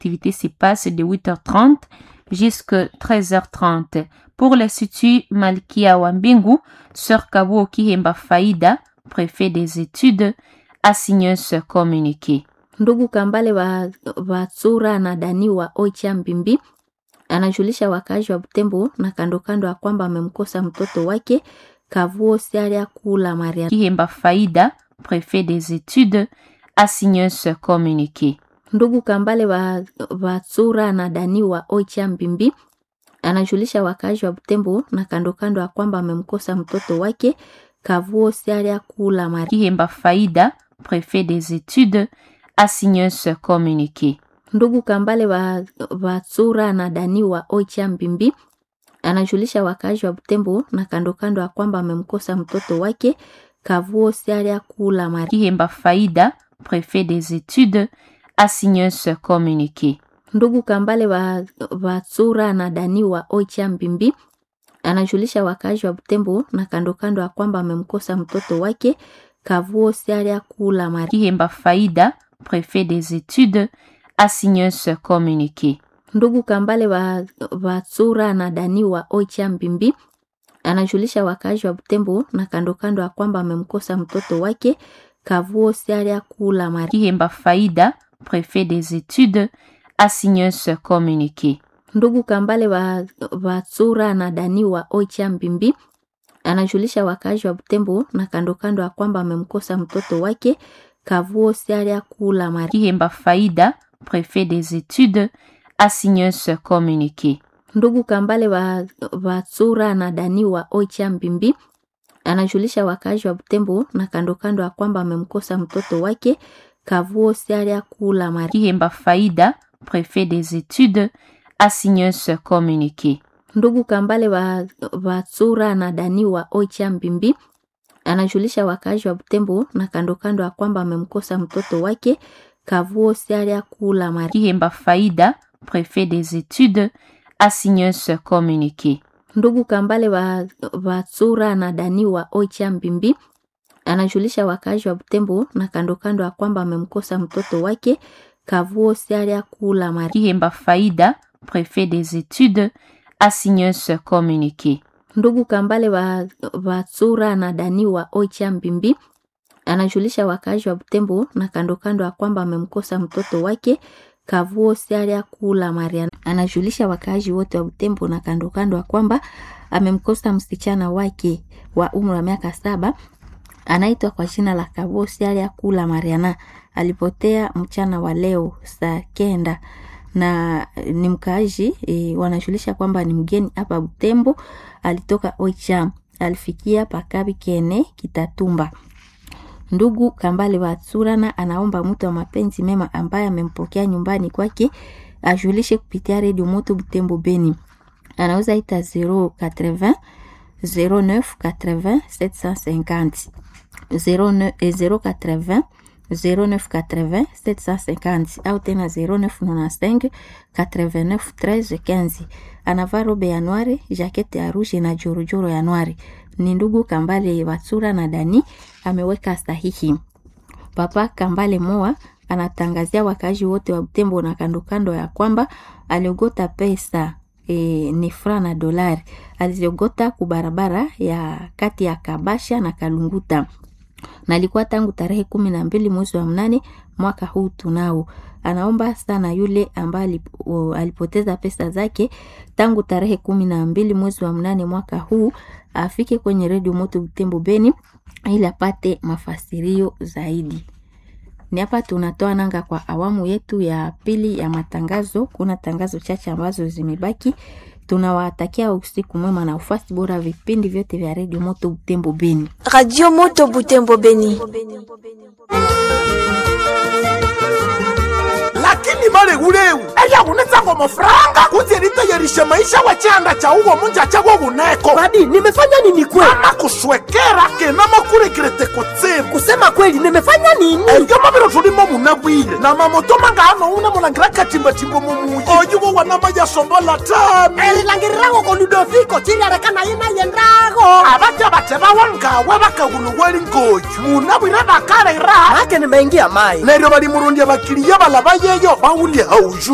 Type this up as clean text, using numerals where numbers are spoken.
activités se passent de 8h30 jusqu'à 13h30. Pour l'Institut Malkia Wambingu, Sœur Kabuo Kihemba Faida, préfet des études, a signé ce communiqué. Ndugu Kambale wa Tsura na Dani wa Oicha Mbimbi anajulisha wakazi wa Butembo na kando kando ya kwamba amemkosa mtoto wake Kavuo Siaria Kula Maria. Kihemba Faida, préfet des études, a signé ce communiqué. Ndugu Kambale wa Tsura na Dani wa Oicha Mbimbi anajulisha wakazi wa Butembo na kando kando ya kwamba amemkosa mtoto wake Kavuo Siaria Kula Maria. Kihemba Faida, préfet des études, a signé ce communiqué. Ndugu Kambale wa Tsura na Dani wa Oicha Mbimbi anajulisha wakazi wa Butembo na kando kando ya kwamba amemkosa mtoto wake Kavuo Siaria Kula Maria. Kihemba Faida, préfet des études, a signé ce communiqué. Ndugu Kambale wa Tsura na Dani wa Oicha Mbimbi anajulisha wakazi wa Butembo na kando kando ya kwamba amemkosa mtoto wake Kavuo Siaria Kula Maria. Kihemba Faida, préfet des études, a signé ce communiqué. Ndugu Kambale wa Tsura na Dani wa Oicha Mbimbi anajulisha wakazi wa Butembo na kando kando ya kwamba amemkosa mtoto wake Kavuo Siaria Kula Maria. Kihemba Faida, préfet des études, a signé ce communiqué. Ndugu Kambale wa Tsura na Dani wa Oicha Mbimbi anajulisha wakazi wa Butembo na kando kando ya kwamba amemkosa mtoto wake Kavuo Siaria Kula Maria. Kihemba Faida, préfet des études, a signé ce communiqué. Ndugu Kambale wa Tsura na Dani wa Oicha Mbimbi anajulisha wakazi wa Butembo na kando kando ya kwamba amemkosa mtoto wake Kavuo Siaria Kula Maria. Kihemba Faida, préfet des études, a signé ce communiqué. Ndugu Kambale wa Tsura na Dani wa Oicha Mbimbi anajulisha wakazi wa Butembo na kando kando ya kwamba amemkosa mtoto wake Kavuo Siaria Kula Maria. Kihemba Faida, préfet des études, a signé ce communiqué. Ndugu Kambale wa Tsura na Dani wa Oicha Mbimbi anajulisha wakazi wa Butembo na kando kando ya kwamba amemkosa mtoto wake Kavuo Siaria Kula Maria. Kihemba Faida, préfet des études, a signé ce communiqué. Ndugu Kambale wa Tsura na Dani wa Oicha Mbimbi anajulisha wakazi wa Butembo na kando kando ya kwamba amemkosa mtoto wake Kavuo Siaria Kula Maria. Anajulisha wakazi wote wa Butembo na kando kando ya kwamba amemkosa msichana wake wa umri wa miaka 7 anaitwa kwa jina la Kavuo Siaria Kula Mariana. Alipotea mchana wa leo saa 9 na ni mkaaji wanajulisha kwamba ni mgeni hapa Butembo, alitoka Oicha, alifikia Pakabi Kene Kitatumba. Ndugu Kambale wa Tsurana anaomba mtu wa mapenzi mema ambaye amempokea nyumbani kwake ajulishe kupitia Radio Moto Butembo Beni. Anaweza ita 080 09 80 750 080 0980 750 au tena 0995 89 13 15. Anavaa robe ya noire, jakete ya rouge na jorojoro ya noire. Ni ndugu Kambale Watsura na Dani ameweka sahihi. Papa Kambale Moa anatangazia wakazi wote wa Butembo na kando kando ya kwamba aliogota pesa ni franc na dolari. Aliogota kubarabara ya kati ya Kabasha na Kalunguta. Na alikuwa tangu tarehe 12 mwezi wa 8 mwaka huu tunao. Anaomba sana yule ambaye alipoteza pesa zake tangu tarehe 12 mwezi wa 8 mwaka huu afike kwenye Radio Moto Butembo Beni ili apate mafasirio zaidi. Ni hapa tunatoa nanga kwa awamu yetu ya pili ya matangazo. Kuna tangazo chache ambazo zimebaki. Tunawatakia usiku mwema na ufasi bora vipindi vyote vya Radio Moto Butembo Beni. Radio Moto Butembo Beni. Lakini male uleu eya unetsa kwa mafranga kuzirita yerisha maisha wa chanda cha uwo munja cha wo uneko. Badi, nimefanya nini kweli? Ama kuswekera kena makure kirete kutsebu. Kusema kweli nimefanya nini? Eyo mabiro tulimo munabwire na mamoto mangano una mulangira katimba timbo mumuji. Oyuwo wanama ya sombola tami. Elangirago con Ludovico chile arekana ina yendrago. Abacha bateba wangawe bakaguluweli ngoju. Munabwire bakare ra. Hake nimeingia mai. Lero bali murundi abakiriya balabayeyo bawuli hauju.